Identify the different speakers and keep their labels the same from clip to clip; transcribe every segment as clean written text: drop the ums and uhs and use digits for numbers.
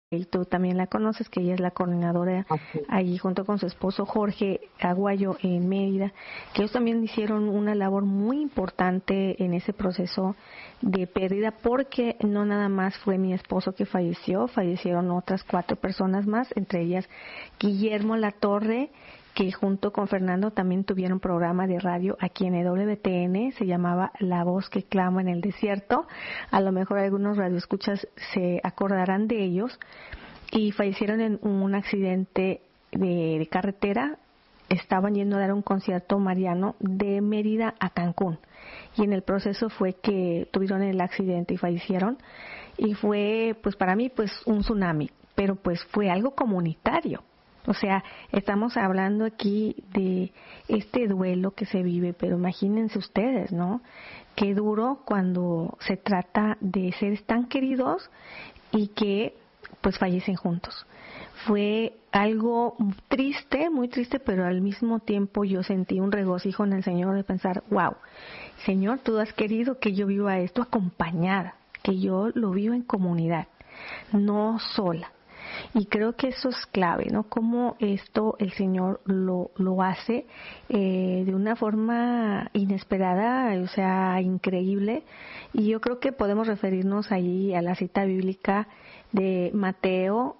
Speaker 1: y tú también la conoces, que ella es la coordinadora allí junto con su esposo Jorge Aguayo en Mérida, que ellos también hicieron una labor muy importante en ese proceso de pérdida, porque no nada más fue mi esposo que falleció, fallecieron otras 4 personas más, entre ellas Guillermo Latorre, que junto con Fernando también tuvieron programa de radio aquí en EWTN, se llamaba La Voz que Clama en el Desierto. A lo mejor algunos radioescuchas se acordarán de ellos, y fallecieron en un accidente de carretera. Estaban yendo a dar un concierto mariano de Mérida a Cancún, y en el proceso fue que tuvieron el accidente y fallecieron, y fue pues para mí pues un tsunami, pero pues fue algo comunitario. O sea, estamos hablando aquí de este duelo que se vive, pero imagínense ustedes, ¿no? Qué duro cuando se trata de seres tan queridos y que pues fallecen juntos. Fue algo triste, muy triste, pero al mismo tiempo yo sentí un regocijo en el Señor de pensar, wow, Señor, tú has querido que yo viva esto acompañada, que yo lo viva en comunidad, no sola. Y creo que eso es clave, ¿no? Cómo esto el Señor lo hace de una forma inesperada, o sea, increíble. Y yo creo que podemos referirnos allí a la cita bíblica de Mateo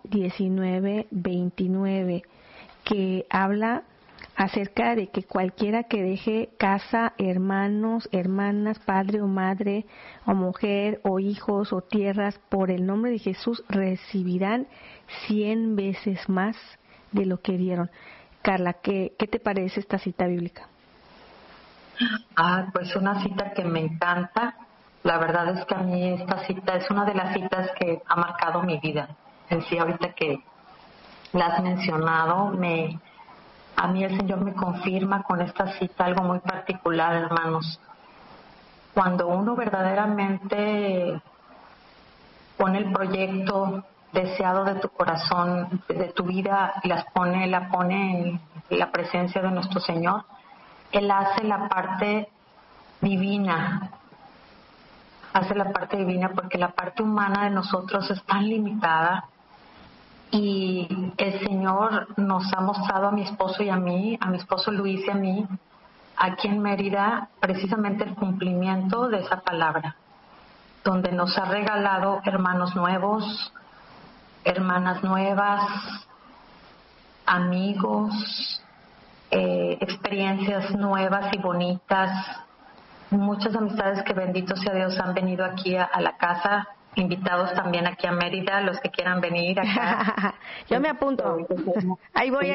Speaker 1: 19:29, que habla acerca de que cualquiera que deje casa, hermanos, hermanas, padre o madre, o mujer, o hijos, o tierras, por el nombre de Jesús, recibirán 100 veces más de lo que dieron. Carla, ¿qué te parece esta cita bíblica?
Speaker 2: Pues una cita que me encanta. La verdad es que a mí esta cita es una de las citas que ha marcado mi vida. En sí, ahorita que la has mencionado, a mí el Señor me confirma con esta cita algo muy particular, hermanos. Cuando uno verdaderamente pone el proyecto deseado de tu corazón, de tu vida, y la pone en la presencia de nuestro Señor, Él hace la parte divina. Hace la parte divina porque la parte humana de nosotros es tan limitada. Y el Señor nos ha mostrado a mi esposo y a mí, a mi esposo Luis y a mí, aquí en Mérida, precisamente el cumplimiento de esa palabra, donde nos ha regalado hermanos nuevos, hermanas nuevas, amigos, experiencias nuevas y bonitas, muchas amistades que bendito sea Dios han venido aquí a la casa. Invitados también aquí a Mérida, los que quieran venir acá.
Speaker 1: Yo me apunto. Ahí voy.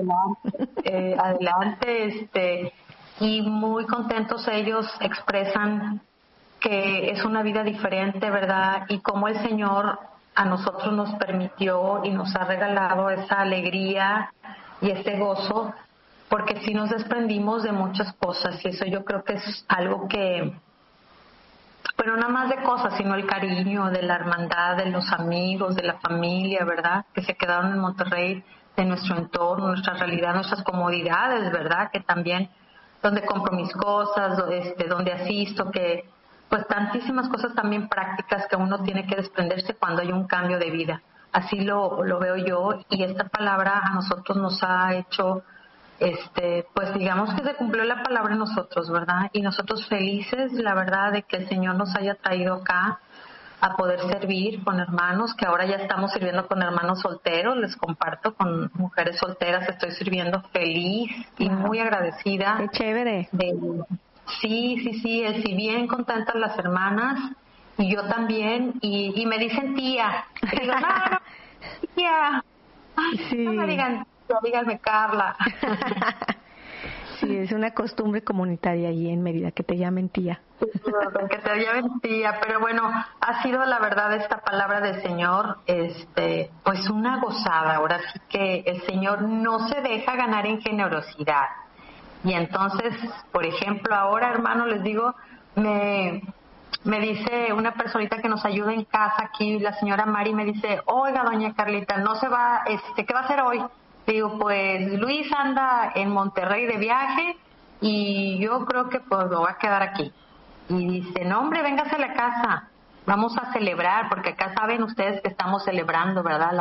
Speaker 2: Adelante, y muy contentos ellos expresan que es una vida diferente, ¿verdad? Y cómo el Señor a nosotros nos permitió y nos ha regalado esa alegría y ese gozo, porque sí nos desprendimos de muchas cosas, y eso yo creo que es algo que, pero no más de cosas, sino el cariño de la hermandad, de los amigos, de la familia, ¿verdad? Que se quedaron en Monterrey, de nuestro entorno, nuestra realidad, nuestras comodidades, ¿verdad? Que también, donde compro mis cosas, donde asisto, que pues tantísimas cosas también prácticas que uno tiene que desprenderse cuando hay un cambio de vida. Así lo veo yo, y esta palabra a nosotros nos ha hecho, pues digamos que se cumplió la palabra en nosotros, ¿verdad? Y nosotros felices, la verdad, de que el Señor nos haya traído acá a poder servir con hermanos, que ahora ya estamos sirviendo con hermanos solteros. Les comparto, con mujeres solteras estoy sirviendo feliz y muy agradecida.
Speaker 1: ¡Qué chévere!
Speaker 2: Sí, si bien contentas las hermanas, y yo también, y me dicen tía. Y digo, no, tía,
Speaker 1: sí.
Speaker 2: No me digan, díganme Carla.
Speaker 1: Sí, es una costumbre comunitaria allí en Mérida, que te llamen tía.
Speaker 2: Que te llamen tía, pero bueno, ha sido la verdad esta palabra del Señor, pues una gozada. Ahora sí que el Señor no se deja ganar en generosidad. Y entonces, por ejemplo, ahora, hermano, les digo, me dice una personita que nos ayuda en casa aquí, la señora Mari, me dice, oiga, doña Carlita, no se va, ¿qué va a hacer hoy? Digo, pues Luis anda en Monterrey de viaje y yo creo que pues lo va a quedar aquí. Y dice, no hombre, véngase a la casa, vamos a celebrar, porque acá saben ustedes que estamos celebrando, ¿verdad?